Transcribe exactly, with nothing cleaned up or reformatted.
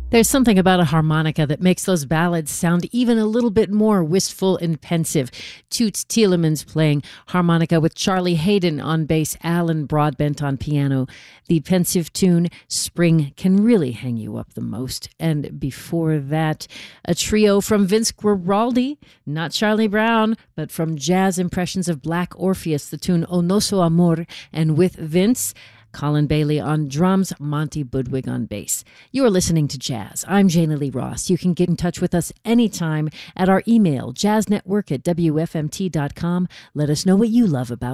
There's something about a harmonica that makes those ballads sound even a little bit more wistful and pensive. Toots Thielemans playing harmonica with Charlie Hayden on bass, Alan Broadbent on piano. The pensive tune, Spring, can really hang you up the most. And before that, a trio from Vince Guaraldi, not Charlie Brown, but from Jazz Impressions of Black Orpheus, the tune O Nosso Amor, and with Vince, Colin Bailey on drums, Monty Budwig on bass. You are listening to Jazz. I'm Jana Lee Ross. You can get in touch with us anytime at our email, jazznetwork at W F M T dot com. Let us know what you love about